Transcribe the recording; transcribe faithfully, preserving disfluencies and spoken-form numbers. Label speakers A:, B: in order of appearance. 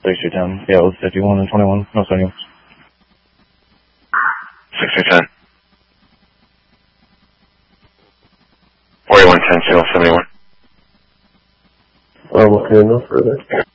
A: thirty-two ten. Yeah, it was fifty-one and twenty-one. No sodium.
B: sixty ten. forty-one ten, seventy-one.
C: Um, what can I know further?